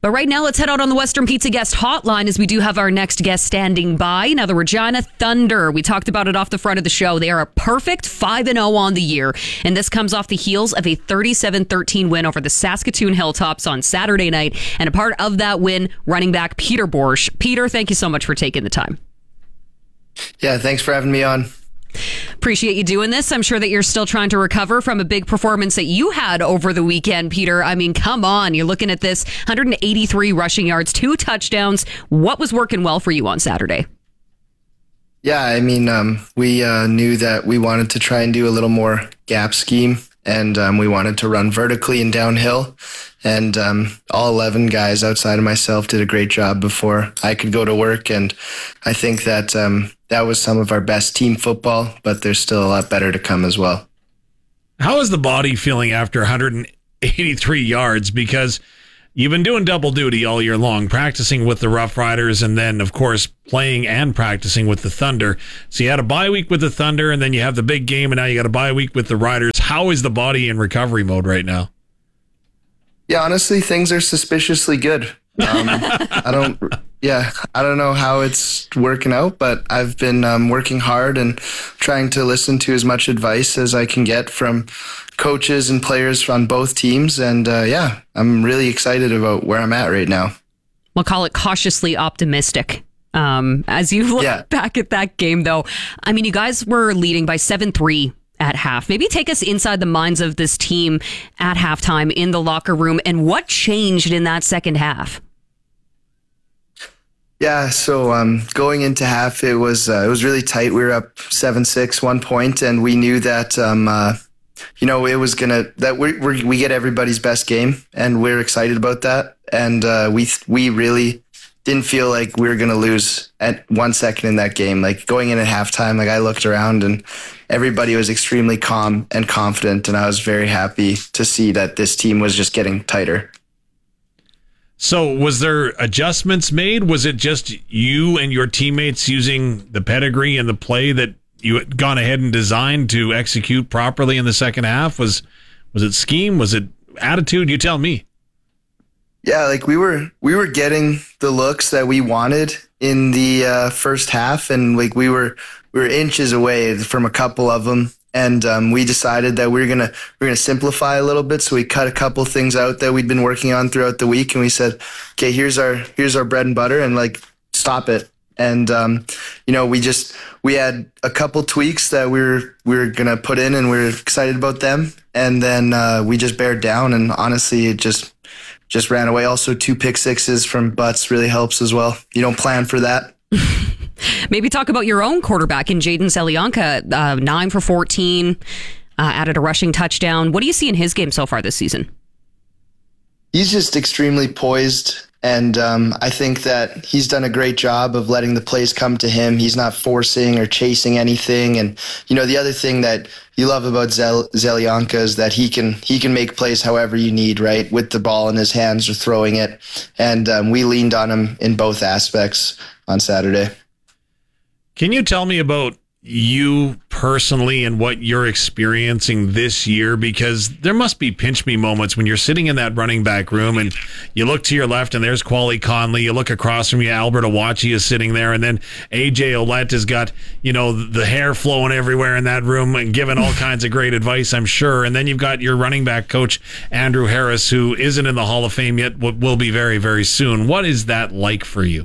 But right now, let's head out on the Western Pizza guest hotline as we do have our next guest standing by. Now, the Regina Thunder. We talked about it off the front of the show. They are a perfect five and oh on the year. And this comes off the heels of a thirty-seven thirteen win over the Saskatoon Hilltops on Saturday night. And a part of that win, running back Peter Borsch. Peter, thank you so much for taking the time. Yeah, thanks for having me on. Appreciate you doing this. I'm sure that you're still trying to recover from a big performance that you had over the weekend, Peter. I mean, come on. You're looking at this one hundred eighty-three rushing yards, two touchdowns. What was working well for you on Saturday? Yeah, I mean, um, we uh, knew that we wanted to try and do a little more gap scheme, and um, we wanted to run vertically and downhill. And um, all eleven guys outside of myself did a great job before I could go to work. And I think that um, that was some of our best team football, but there's still a lot better to come as well. How is the body feeling after one hundred eighty-three yards? Because you've been doing double duty all year long, practicing with the Rough Riders and then, of course, playing and practicing with the Thunder. So you had a bye week with the Thunder, and then you have the big game, and now you got a bye week with the Riders. How is the body in recovery mode right now? Yeah, honestly, things are suspiciously good. Um, I don't, yeah, I don't know how it's working out, but I've been um, working hard and trying to listen to as much advice as I can get from coaches and players on both teams. And uh, yeah, I'm really excited about where I'm at right now. We'll call it cautiously optimistic. Um, as you look yeah. back at that game, though, I mean, you guys were leading by seven three at half. Maybe take us inside the minds of this team at halftime in the locker room and what changed in that second half. Yeah, so um, going into half, it was uh, it was really tight. We were up seven six, one point, and we knew that um, uh, you know it was gonna that we we we get everybody's best game, and we're excited about that. And uh, we we really didn't feel like we were gonna lose at one second in that game. Like going in at halftime, like I looked around and everybody was extremely calm and confident, and I was very happy to see that this team was just getting tighter. So was there adjustments made? Was it just you and your teammates using the pedigree and the play that you had gone ahead and designed to execute properly in the second half? Was was it scheme? Was it attitude? You tell me. Yeah, like we were we were getting the looks that we wanted in the uh, first half, and like we were we were inches away from a couple of them. And um, we decided that we we're gonna we we're gonna simplify a little bit. So we cut a couple things out that we'd been working on throughout the week, and we said, "Okay, here's our here's our bread and butter, and like stop it." And um, you know, we just we had a couple tweaks that we were we were gonna put in, and we we're excited about them. And then uh, we just bared down, and honestly, it just just ran away. Also, two pick sixes from Butts really helps as well. You don't plan for that. Maybe talk about your own quarterback in Jaden Zelyanka, uh, nine for fourteen, uh, added a rushing touchdown. What do you see in his game so far this season? He's just extremely poised, and um, I think that he's done a great job of letting the plays come to him. He's not forcing or chasing anything. And you know, the other thing that you love about Zel- Zelyanka is that he can he can make plays however you need, right, with the ball in his hands or throwing it. And um, we leaned on him in both aspects on Saturday. Can you tell me about you personally and what you're experiencing this year? Because there must be pinch me moments when you're sitting in that running back room and you look to your left and there's Quali Conley. You look across from you, Albert Awachi is sitting there, and then A J Ouellette has got, you know, the hair flowing everywhere in that room and giving all kinds of great advice, I'm sure. And then you've got your running back coach, Andrew Harris, who isn't in the Hall of Fame yet, but will be very, very soon. What is that like for you?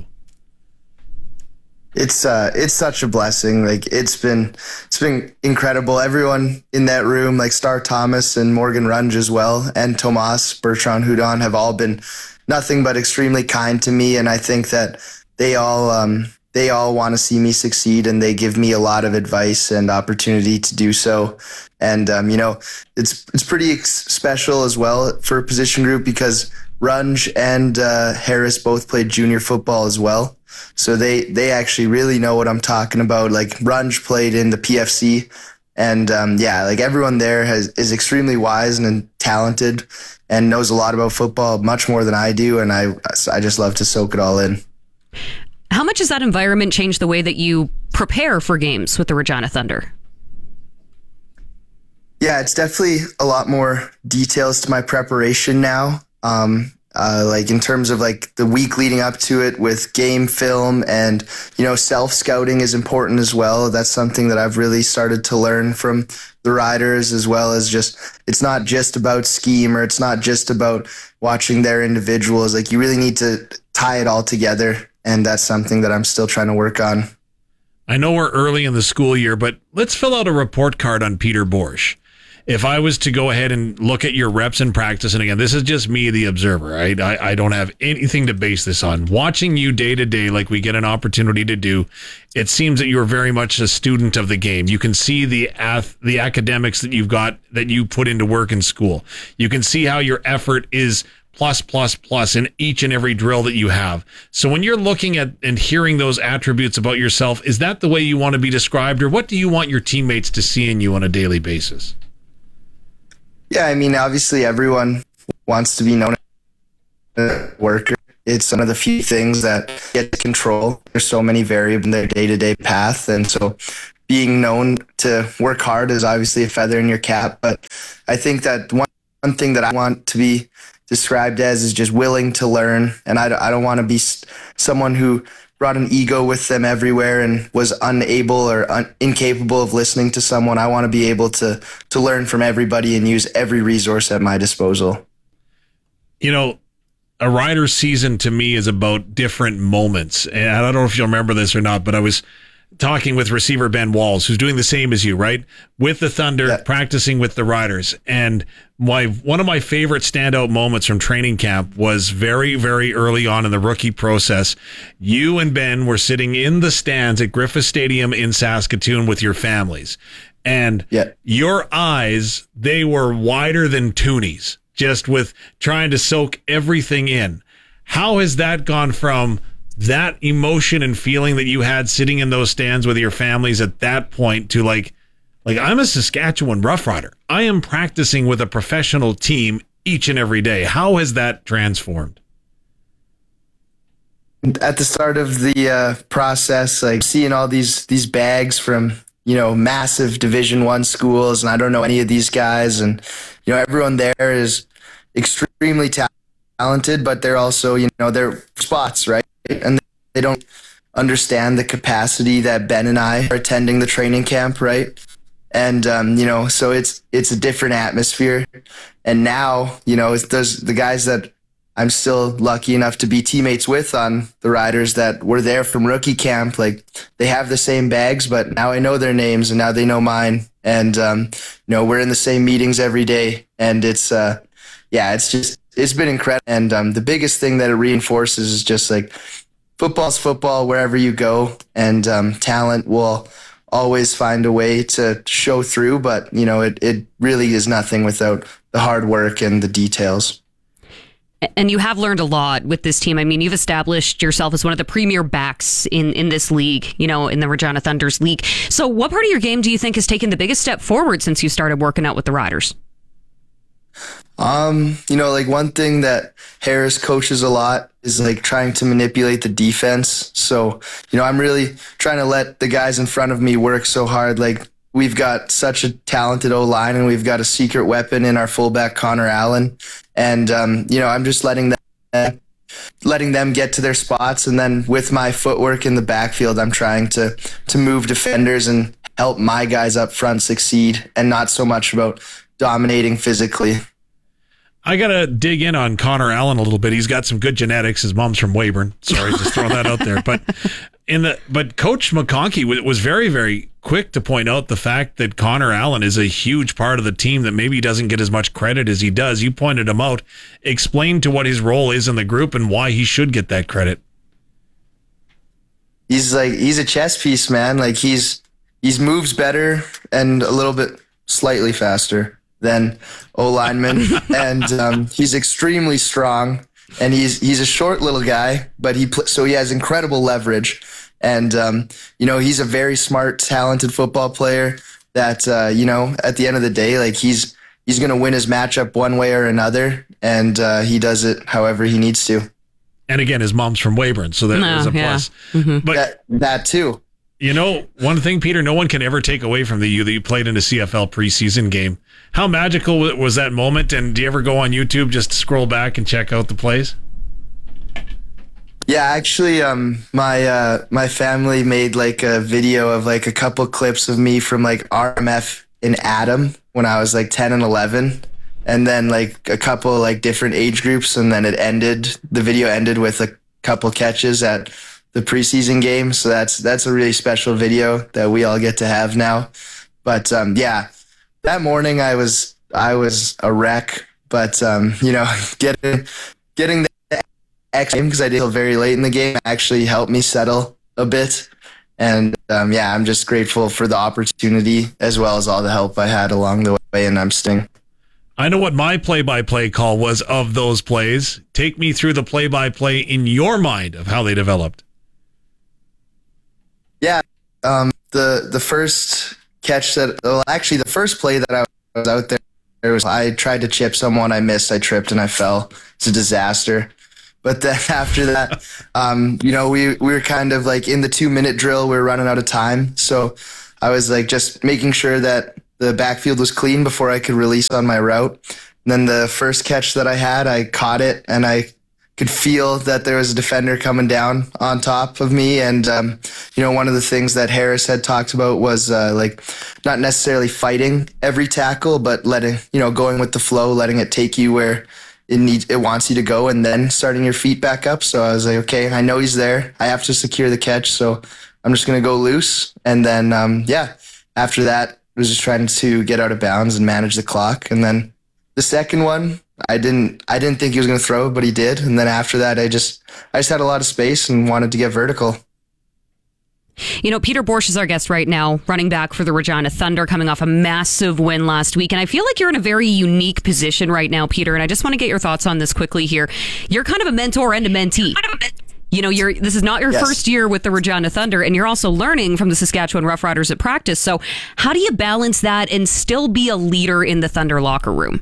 It's uh, it's such a blessing. Like it's been, it's been incredible. Everyone in that room, like Star Thomas and Morgan Runge as well, and Tomas Bertrand Houdon, have all been nothing but extremely kind to me. And I think that they all, um, they all want to see me succeed, and they give me a lot of advice and opportunity to do so. And um, you know, it's it's pretty ex- special as well for a position group because Runge and uh, Harris both played junior football as well. So they, they actually really know what I'm talking about. Like Runge played in the P F C, and um, yeah, like everyone there has is extremely wise and talented and knows a lot about football, much more than I do. And I, I just love to soak it all in. How much has that environment changed the way that you prepare for games with the Regina Thunder? Yeah, it's definitely a lot more details to my preparation now. Um, Uh, like in terms of like the week leading up to it with game film and, you know, self-scouting is important as well. That's something that I've really started to learn from the riders, as well as just, it's not just about scheme or it's not just about watching their individuals. Like you really need to tie it all together. And that's something that I'm still trying to work on. I know we're early in the school year, but let's fill out a report card on Peter Borsche. If I was to go ahead and look at your reps in practice, and again, this is just me, the observer, right? I, I don't have anything to base this on. Watching you day to day, like we get an opportunity to do, it seems that you're very much a student of the game. You can see the ath- the academics that you've got, that you put into work in school. You can see how your effort is plus, plus, plus in each and every drill that you have. So when you're looking at and hearing those attributes about yourself, is that the way you want to be described, or what do you want your teammates to see in you on a daily basis? Yeah, I mean, obviously everyone wants to be known as a worker. It's one of the few things that get to control. There's so many variables in their day-to-day path, and so being known to work hard is obviously a feather in your cap. But I think that one, one thing that I want to be described as is just willing to learn, and I, I don't want to be someone who brought an ego with them everywhere and was unable or un- incapable of listening to someone. I want to be able to to learn from everybody and use every resource at my disposal. You know, a rider's season to me is about different moments. And I don't know if you'll remember this or not, but I was talking with receiver Ben Walls, who's doing the same as you, right? With the Thunder, yeah. Practicing with the riders. And my one of my favorite standout moments from training camp was very, very early on in the rookie process. You and Ben were sitting in the stands at Griffith Stadium in Saskatoon with your families. And yeah. your eyes, they were wider than Toonies, just with trying to soak everything in. How has that gone from that emotion and feeling that you had sitting in those stands with your families at that point to like, like I'm a Saskatchewan Rough Rider. I am practicing with a professional team each and every day. How has that transformed? At the start of the uh, process, like seeing all these these bags from, you know, massive Division One schools, and I don't know any of these guys, and you know, everyone there is extremely talented, but they're also, you know, they're spots, right? And they don't understand the capacity that Ben and I are attending the training camp, right? And um, you know, so it's it's a different atmosphere. And now, you know, it's those the guys that I'm still lucky enough to be teammates with on the riders that were there from rookie camp. Like they have the same bags, but now I know their names and now they know mine. And um, you know, we're in the same meetings every day, and it's uh, yeah, it's just. It's been incredible. And um, the biggest thing that it reinforces is just like football's football wherever you go. And um, talent will always find a way to show through. But, you know, it, it really is nothing without the hard work and the details. And you have learned a lot with this team. I mean, you've established yourself as one of the premier backs in, in this league, you know, in the Regina Thunder's league. So what part of your game do you think has taken the biggest step forward since you started working out with the Riders? Um, you know, like one thing that Harris coaches a lot is like trying to manipulate the defense. So, you know, I'm really trying to let the guys in front of me work so hard. Like we've got such a talented O-line and we've got a secret weapon in our fullback, Connor Allen. And, um, you know, I'm just letting them, letting them get to their spots. And then with my footwork in the backfield, I'm trying to, to move defenders and help my guys up front succeed, and not so much about dominating physically. I got to dig in on Connor Allen a little bit. He's got some good genetics. His mom's from Weyburn. Sorry, just throw that out there. But in the but Coach McConkey was very, very quick to point out the fact that Connor Allen is a huge part of the team that maybe doesn't get as much credit as he does. You pointed him out. Explain to what his role is in the group and why he should get that credit. He's like he's a chess piece, man. Like he's he's moves better and a little bit slightly faster than O-lineman, and um, he's extremely strong, and he's he's a short little guy, but he pl- so he has incredible leverage, and um, you know, he's a very smart, talented football player that uh, you know, at the end of the day, like he's he's going to win his matchup one way or another, and uh, he does it however he needs to. And again, his mom's from Weyburn, so that no, was a yeah. plus. Mm-hmm. But that, that too. You know, one thing, Peter, no one can ever take away from the you that you played in a C F L preseason game. How magical was that moment? And do you ever go on YouTube, just scroll back and check out the plays? Yeah, actually, um, my uh, my family made like a video of like a couple clips of me from like R M F in Adam when I was like ten and eleven, and then like a couple like different age groups, and then it ended. The video ended with a couple catches at the preseason game, so that's that's a really special video that we all get to have now. But um, yeah, that morning I was I was a wreck, but um, you know, getting getting the X game because I did till very late in the game actually helped me settle a bit. And um, yeah, I'm just grateful for the opportunity as well as all the help I had along the way, and I'm sting. I know what my play-by-play call was of those plays. Take me through the play-by-play in your mind of how they developed. Yeah, um, the the first catch that, well, actually the first play that I was out there, there was I tried to chip someone, I missed, I tripped, and I fell. It's a disaster. But then after that, um, you know, we, we were kind of like in the two-minute drill, we were running out of time. So I was like just making sure that the backfield was clean before I could release on my route. And then the first catch that I had, I caught it, and I could feel that there was a defender coming down on top of me. And, um, you know, one of the things that Harris had talked about was uh, like not necessarily fighting every tackle, but letting, you know, going with the flow, letting it take you where it needs, it wants you to go, and then starting your feet back up. So I was like, okay, I know he's there. I have to secure the catch. So I'm just going to go loose. And then, um, yeah, after that, I was just trying to get out of bounds and manage the clock. And then the second one, I didn't I didn't think he was going to throw, but he did. And then after that, I just I just had a lot of space and wanted to get vertical. You know, Peter Borscht is our guest right now, running back for the Regina Thunder, coming off a massive win last week. And I feel like you're in a very unique position right now, Peter. And I just want to get your thoughts on this quickly here. You're kind of a mentor and a mentee. You know, you're this is not your yes. first year with the Regina Thunder, and you're also learning from the Saskatchewan Roughriders at practice. So how do you balance that and still be a leader in the Thunder locker room?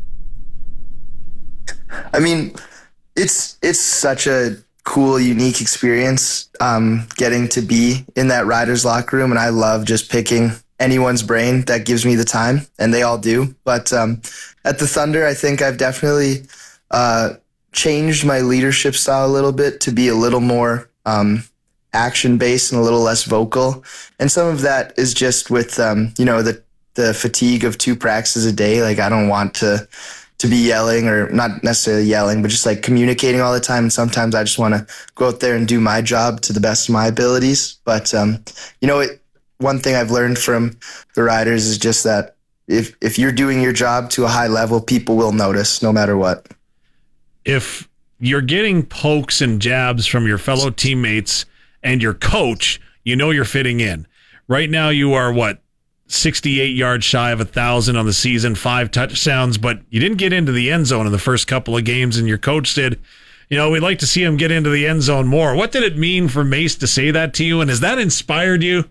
I mean, it's it's such a cool, unique experience um, getting to be in that Riders locker room, and I love just picking anyone's brain that gives me the time, and they all do. But um, at the Thunder, I think I've definitely uh, changed my leadership style a little bit to be a little more um, action-based and a little less vocal. And some of that is just with, um, you know, the, the fatigue of two practices a day. Like, I don't want to to be yelling, or not necessarily yelling, but just like communicating all the time. And sometimes I just want to go out there and do my job to the best of my abilities. But, um, you know, it, one thing I've learned from the Riders is just that if, if you're doing your job to a high level, people will notice no matter what. If you're getting pokes and jabs from your fellow teammates and your coach, you know you're fitting in. Right now you are, what, sixty-eight yards shy of a thousand on the season, five touchdowns, but you didn't get into the end zone in the first couple of games, and your coach said, you know, we'd like to see him get into the end zone more. What did it mean for Mace to say that to you, and has that inspired you?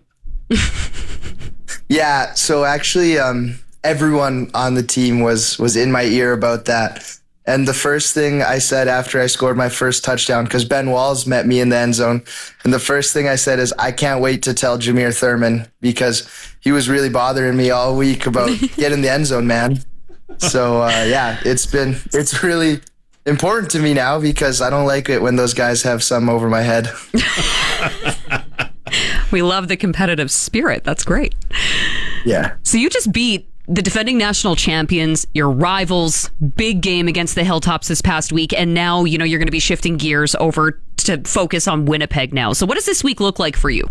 Yeah, so actually um, everyone on the team was was in my ear about that. And the first thing I said after I scored my first touchdown, because Ben Walls met me in the end zone, and the first thing I said is, I can't wait to tell Jameer Thurman, because he was really bothering me all week about getting the end zone, man. So, uh, yeah, it's been it's really important to me now, because I don't like it when those guys have some over my head. We love the competitive spirit. That's great. Yeah. So you just beat the defending national champions, your rivals, big game against the Hilltops this past week, and now, you know, you're going to be shifting gears over to focus on Winnipeg now. So what does this week look like for you?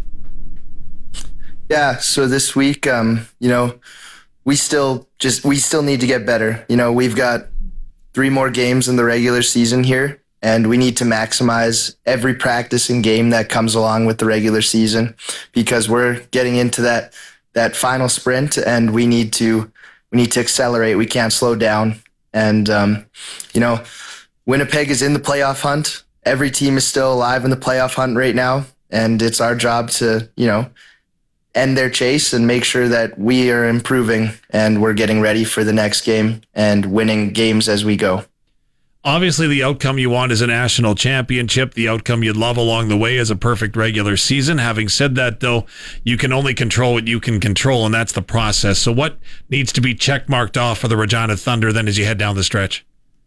Yeah, so this week, um, you know, we still just we still need to get better. You know, we've got three more games in the regular season here, and we need to maximize every practice and game that comes along with the regular season, because we're getting into that that final sprint, and we need to we need to accelerate. We can't slow down. And um, you know, Winnipeg is in the playoff hunt. Every team is still alive in the playoff hunt right now, and it's our job to, you know, end their chase and make sure that we are improving and we're getting ready for the next game and winning games as we go. obviously the outcome you want is a national championship. The outcome you'd love along the way is a perfect regular season. Having said that, though, you can only control what you can control, and that's the process. So what needs to be check-marked off for the Regina Thunder then as you head down the stretch?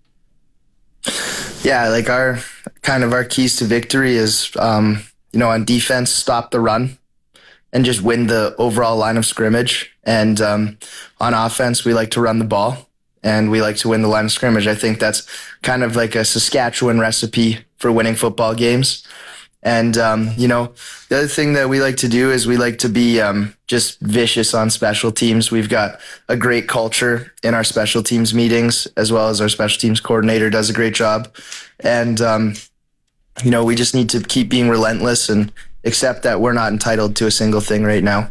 Yeah, like our kind of our keys to victory is, um, you know, on defense, stop the run and just win the overall line of scrimmage. And um, on offense, we like to run the ball and we like to win the line of scrimmage. I think that's kind of like a Saskatchewan recipe for winning football games. And, um, you know, the other thing that we like to do is we like to be um, just vicious on special teams. We've got a great culture in our special teams meetings, as well as our special teams coordinator does a great job. And, um, you know, we just need to keep being relentless and accept that we're not entitled to a single thing right now.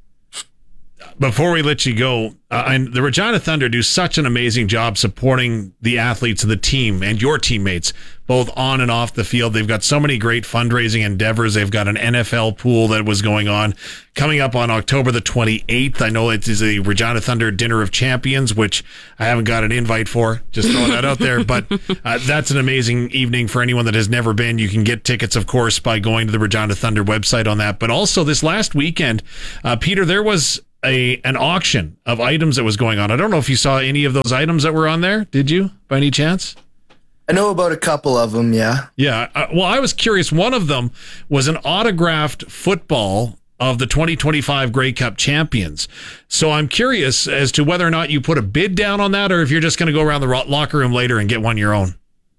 Before we let you go, uh, and the Regina Thunder do such an amazing job supporting the athletes of the team and your teammates, both on and off the field. They've got so many great fundraising endeavors. They've got an N F L pool that was going on coming up on October the twenty-eighth. I know it is a Regina Thunder Dinner of Champions, which I haven't got an invite for. Just throwing that out there. But uh, that's an amazing evening for anyone that has never been. You can get tickets, of course, by going to the Regina Thunder website on that. But also this last weekend, uh, Peter, there was a an auction of items that was going on. I don't know if you saw any of those items that were on there. Did you, by any chance? I know about a couple of them, yeah. Yeah. Uh, well, I was curious. One of them was an autographed football of the twenty twenty-five Grey Cup champions. So I'm curious as to whether or not you put a bid down on that, or if you're just going to go around the locker room later and get one your own.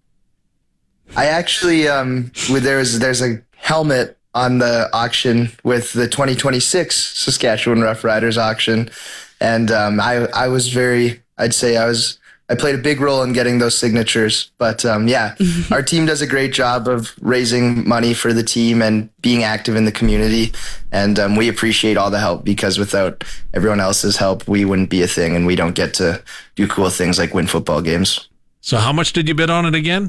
I actually, um, there's there's a helmet on the auction with the twenty twenty-six Saskatchewan Rough Riders auction. And um, I, I was very, I'd say I was, I played a big role in getting those signatures. But um, yeah, our team does a great job of raising money for the team and being active in the community. And um, we appreciate all the help, because without everyone else's help, we wouldn't be a thing, and we don't get to do cool things like win football games. So how much did you bid on it again?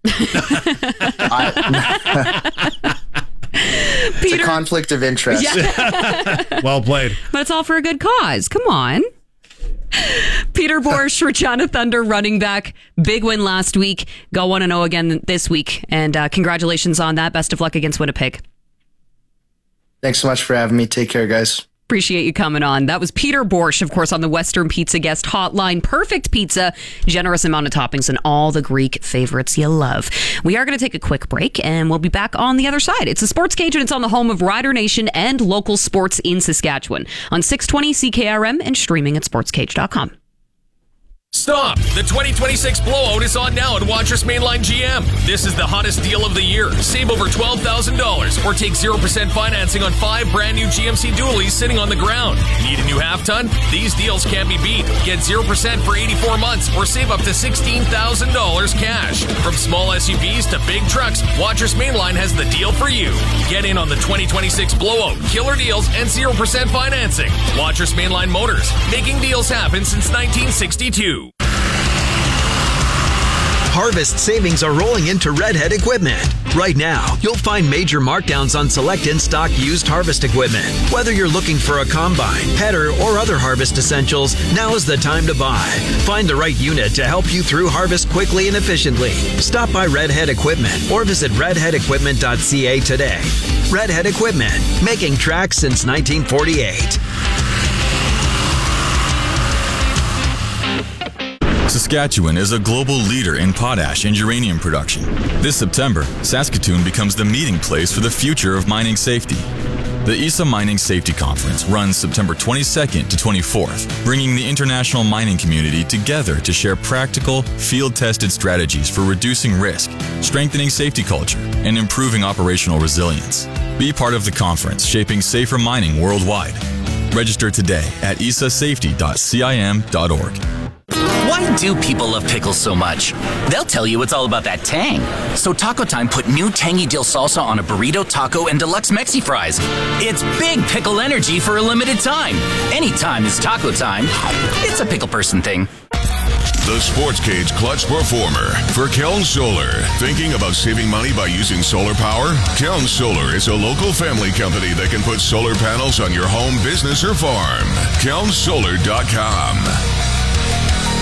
I, It's Peter, a conflict of interest. Yeah. Well played. But it's all for a good cause. Come on. Peter Borscht, Regina Thunder running back. Big win last week. Go one and oh again this week. And uh, congratulations on that. Best of luck against Winnipeg. Thanks so much for having me. Take care, guys. Appreciate you coming on. That was Peter Borscht, of course, on the Western Pizza Guest Hotline. Perfect pizza, generous amount of toppings, and all the Greek favorites you love. We are going to take a quick break, and we'll be back on the other side. It's the Sports Cage, and it's on the home of Rider Nation and local sports in Saskatchewan on six twenty C K R M and streaming at sports cage dot com. Stop! The twenty twenty-six blowout is on now at Watrous Mainline G M. This is the hottest deal of the year. Save over twelve thousand dollars or take zero percent financing on five brand new G M C dualies sitting on the ground. Need a new half-ton? These deals can't be beat. Get zero percent for eighty-four months or save up to sixteen thousand dollars cash. From small S U Vs to big trucks, Watrous Mainline has the deal for you. Get in on the twenty twenty-six blowout, killer deals, and zero percent financing. Watrous Mainline Motors, making deals happen since nineteen sixty-two. Harvest savings are rolling into Redhead Equipment. Right now, you'll find major markdowns on select in-stock used harvest equipment. Whether you're looking for a combine, header, or other harvest essentials, now is the time to buy. Find the right unit to help you through harvest quickly and efficiently. Stop by Redhead Equipment or visit redhead equipment dot c a today. Redhead Equipment, making tracks since nineteen forty-eight. Saskatchewan is a global leader in potash and uranium production. This September, Saskatoon becomes the meeting place for the future of mining safety. The I S A Mining Safety Conference runs September twenty-second to twenty-fourth, bringing the international mining community together to share practical, field-tested strategies for reducing risk, strengthening safety culture, and improving operational resilience. Be part of the conference shaping safer mining worldwide. Register today at I S A safety dot c i m dot org. Why do people love pickles so much? They'll tell you it's all about that tang. So Taco Time put new tangy dill salsa on a burrito, taco, and deluxe Mexi fries. It's big pickle energy for a limited time. Anytime is taco time. It's a pickle person thing. The Sports Cage Clutch Performer for Keln Solar. Thinking about saving money by using solar power? Keln Solar is a local family company that can put solar panels on your home, business, or farm. keln solar dot com.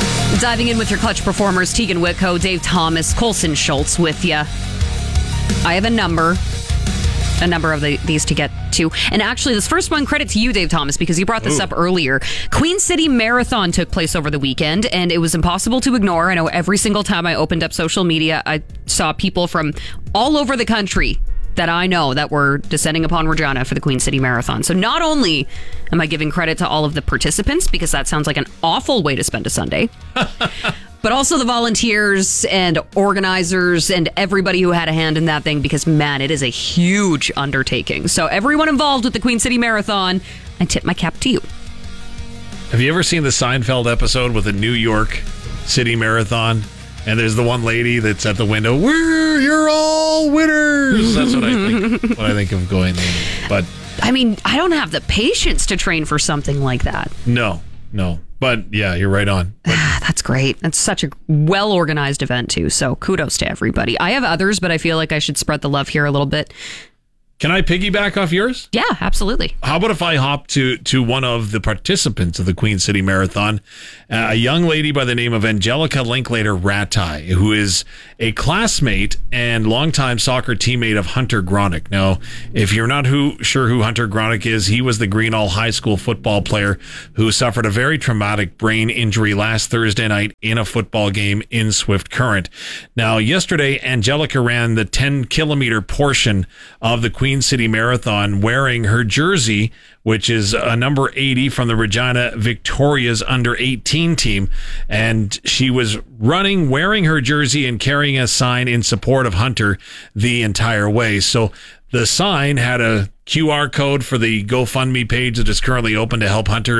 Diving in with your clutch performers, Tegan Whitco, Dave Thomas, Colson Schultz with you. I have a number, a number of the, these to get to. And actually, this first one, credit to you, Dave Thomas, because you brought this Ooh. up earlier. Queen City Marathon took place over the weekend, and it was impossible to ignore. I know every single time I opened up social media, I saw people from all over the country that I know that were descending upon Regina for the Queen City Marathon. So not only am I giving credit to all of the participants, because that sounds like an awful way to spend a Sunday, but also the volunteers and organizers and everybody who had a hand in that thing, because, man, it is a huge undertaking. So everyone involved with the Queen City Marathon, I tip my cap to you. Have you ever seen the Seinfeld episode with the New York City Marathon? And there's the one lady that's at the window. We're you're all winners. That's what I think. What I think of going in. But I mean, I don't have the patience to train for something like that. No, no. But yeah, you're right on. But that's great. That's such a well organized event too. So kudos to everybody. I have others, but I feel like I should spread the love here a little bit. Can I piggyback off yours? Yeah, absolutely. How about if I hop to to one of the participants of the Queen City Marathon, uh, a young lady by the name of Angelica Linklater Ratai, who is a classmate and longtime soccer teammate of Hunter Gronick. Now, if you're not who, sure who Hunter Gronick is, he was the Greenall High School football player who suffered a very traumatic brain injury last Thursday night in a football game in Swift Current. Now, yesterday, Angelica ran the ten kilometer portion of the Queen City Marathon wearing her jersey, which is a number eighty from the Regina Victoria's under eighteen team. And she was running, wearing her jersey and carrying a sign in support of Hunter the entire way. So the sign had a Q R code for the GoFundMe page that is currently open to help Hunter